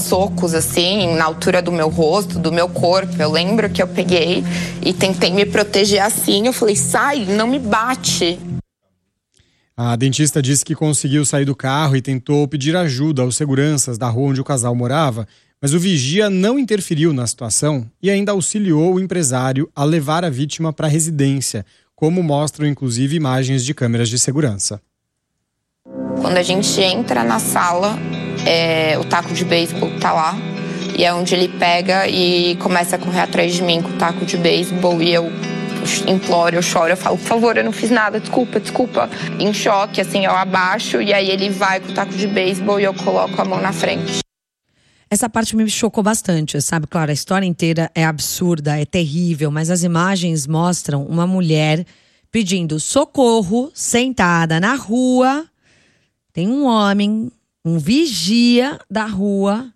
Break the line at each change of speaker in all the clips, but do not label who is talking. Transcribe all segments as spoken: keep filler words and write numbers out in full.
socos, assim, na altura do meu rosto, do meu corpo. Eu lembro que eu peguei e tentei me proteger assim. Eu falei, sai, não me bate.
A dentista disse que conseguiu sair do carro e tentou pedir ajuda aos seguranças da rua onde o casal morava, mas o vigia não interferiu na situação e ainda auxiliou o empresário a levar a vítima para a residência, como mostram inclusive imagens de câmeras de segurança.
Quando a gente entra na sala, é, o taco de beisebol tá lá, e é onde ele pega e começa a correr atrás de mim com o taco de beisebol, e eu imploro, eu choro, eu falo, por favor, eu não fiz nada, desculpa, desculpa. Em choque, assim, eu abaixo, e aí ele vai com o taco de beisebol e eu coloco a mão na frente.
Essa parte me chocou bastante, sabe? Claro, a história inteira é absurda, é terrível, mas as imagens mostram uma mulher pedindo socorro, sentada na rua. Tem um homem, um vigia da rua,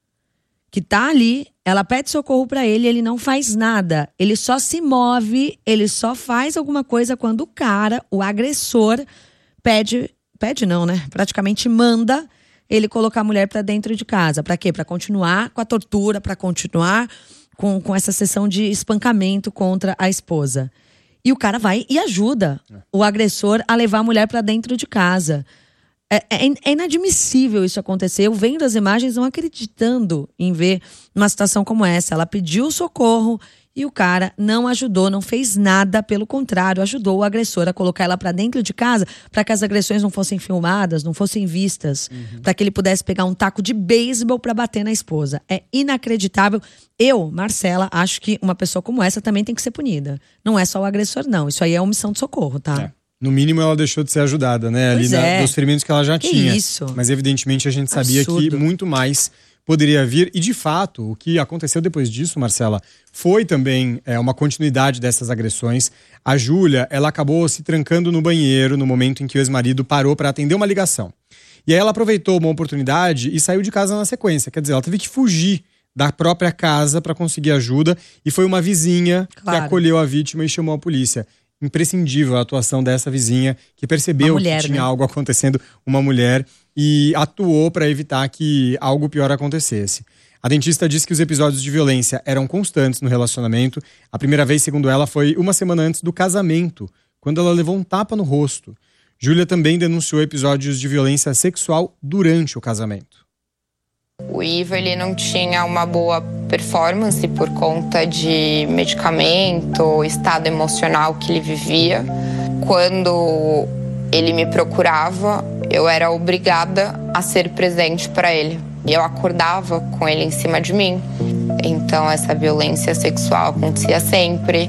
que tá ali, ela pede socorro pra ele, ele não faz nada. Ele só se move, ele só faz alguma coisa quando o cara, o agressor, pede, pede não, né? Praticamente manda ele colocar a mulher pra dentro de casa. Pra quê? Pra continuar com a tortura, pra continuar com, com essa sessão de espancamento contra a esposa. E o cara vai e ajuda o agressor a levar a mulher pra dentro de casa. É, é, é inadmissível isso acontecer. Eu vendo as imagens, não acreditando em ver uma situação como essa. Ela pediu socorro e o cara não ajudou, não fez nada. Pelo contrário, ajudou o agressor a colocar ela pra dentro de casa para que as agressões não fossem filmadas, não fossem vistas, uhum. para que ele pudesse pegar um taco de beisebol para bater na esposa. É inacreditável. Eu, Marcela, acho que uma pessoa como essa também tem que ser punida. Não é só o agressor, não. Isso aí é omissão de socorro, tá? É.
No mínimo, ela deixou de ser ajudada, né?
Pois
Ali
é.
na, dos ferimentos que ela já
que
tinha.
Isso.
Mas, evidentemente, a gente sabia
Absurdo.
que muito mais poderia vir. E, de fato, o que aconteceu depois disso, Marcela, foi também é, uma continuidade dessas agressões. A Júlia, ela acabou se trancando no banheiro no momento em que o ex-marido parou para atender uma ligação. E aí ela aproveitou uma oportunidade e saiu de casa na sequência. Quer dizer, ela teve que fugir da própria casa para conseguir ajuda. E foi uma vizinha claro. que acolheu a vítima e chamou a polícia. Imprescindível a atuação dessa vizinha que percebeu mulher, que tinha né? algo acontecendo, uma mulher, e atuou para evitar que algo pior acontecesse. A dentista disse que os episódios de violência eram constantes no relacionamento. A primeira vez, segundo ela, foi uma semana antes do casamento, quando ela levou um tapa no rosto. Júlia também denunciou episódios de violência sexual durante o casamento.
O Ivo, ele não tinha uma boa performance por conta de medicamento, estado emocional que ele vivia. Quando ele me procurava, eu era obrigada a ser presente para ele. E eu acordava com ele em cima de mim. Então essa violência sexual acontecia sempre.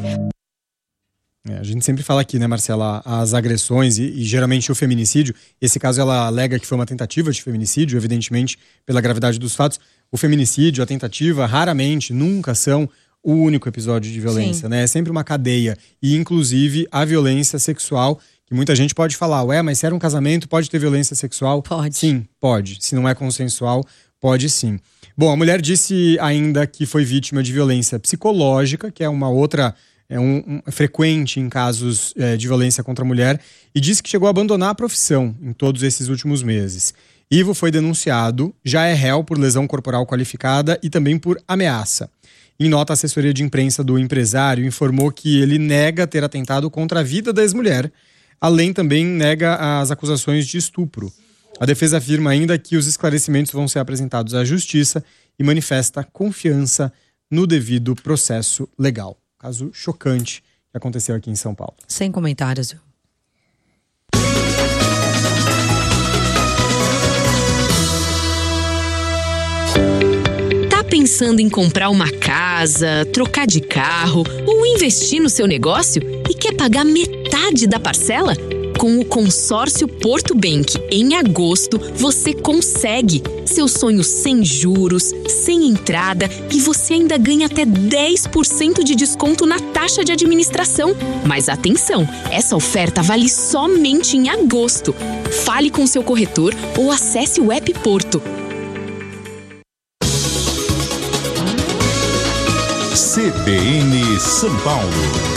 É, a gente sempre fala aqui, né, Marcela, as agressões e, e geralmente o feminicídio. Esse caso ela alega que foi uma tentativa de feminicídio, evidentemente, pela gravidade dos fatos. O feminicídio, a tentativa, raramente, nunca são o único episódio de violência, Sim. né? É sempre uma cadeia. E, inclusive, a violência sexual, que muita gente pode falar, ué, mas se era um casamento, pode ter violência sexual?
Pode.
Sim, pode. Se não é consensual, pode sim. Bom, a mulher disse ainda que foi vítima de violência psicológica, que é uma outra... É um, um, frequente em casos é, de violência contra a mulher, e disse que chegou a abandonar a profissão em todos esses últimos meses. Ivo foi denunciado, já é réu por lesão corporal qualificada e também por ameaça. Em nota, a assessoria de imprensa do empresário informou que ele nega ter atentado contra a vida da ex-mulher, além também nega as acusações de estupro. A defesa afirma ainda que os esclarecimentos vão ser apresentados à justiça e manifesta confiança no devido processo legal. Caso chocante que aconteceu aqui em São Paulo.
Sem comentários.
Tá pensando em comprar uma casa, trocar de carro ou investir no seu negócio e quer pagar metade da parcela? Com o consórcio Porto Bank, em agosto, você consegue. Seu sonho sem juros, sem entrada e você ainda ganha até dez por cento de desconto na taxa de administração. Mas atenção, essa oferta vale somente em agosto. Fale com seu corretor ou acesse o app Porto.
C B N São Paulo.